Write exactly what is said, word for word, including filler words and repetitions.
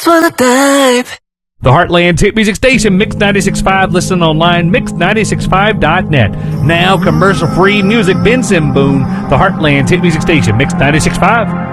wanna dive. The Heartland Hit Music Station, Mix ninety-six point five. Listen online, mix ninety-six point five dot net. Now commercial-free music, Benson Boone. The Heartland Hit Music Station, Mix ninety-six point five.